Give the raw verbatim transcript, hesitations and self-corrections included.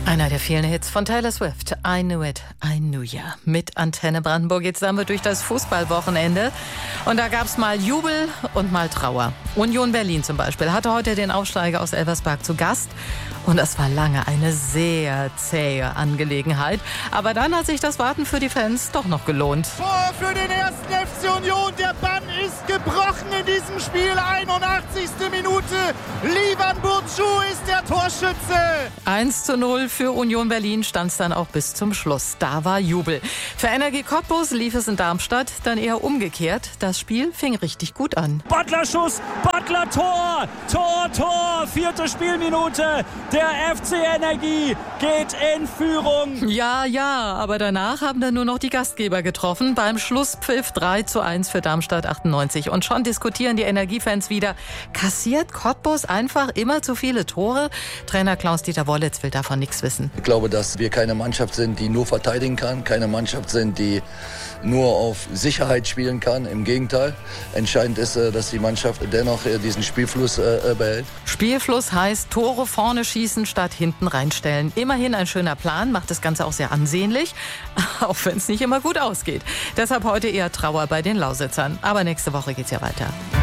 Einer der vielen Hits von Taylor Swift. I Knew It, I Knew Ya. Mit Antenne Brandenburg jetzt sind wir durch das Fußballwochenende. Und da gab's mal Jubel und mal Trauer. Union Berlin zum Beispiel hatte heute den Aufsteiger aus Elversberg zu Gast. Und das war lange eine sehr zähe Angelegenheit. Aber dann hat sich das Warten für die Fans doch noch gelohnt. Tor für den ersten F C Union. Der Bann ist gebrochen in diesem Spiel. einundachtzigste Minute. Livan Burcu ist der Torschütze. eins zu null für Union Berlin stand es dann auch bis zum Schluss. Da war Jubel. Für Energie Cottbus lief es in Darmstadt dann eher umgekehrt. Das Spiel fing richtig gut an. Butler-Schuss, Butler Tor, Tor, Tor, vierte Spielminute. Der F C Energie geht in Führung. Ja, ja, aber danach haben dann nur noch die Gastgeber getroffen. Beim Schlusspfiff drei zu eins für Darmstadt achtundneunzig. Und schon diskutieren die Energiefans wieder. Kassiert Cottbus einfach immer zu viele Tore? Trainer Klaus-Dieter Wollitz will davon nichts wissen. Ich glaube, dass wir keine Mannschaft sind, die nur verteidigen kann. Keine Mannschaft sind, die nur auf Sicherheit spielen kann. Im Gegenteil. Entscheidend ist, dass die Mannschaft dennoch diesen Spielfluss behält. Spielfluss heißt Tore vorne schießen statt hinten reinstellen. Immerhin ein schöner Plan, macht das Ganze auch sehr ansehnlich, auch wenn es nicht immer gut ausgeht. Deshalb heute eher Trauer bei den Lausitzern. Aber nächste Woche geht's ja weiter.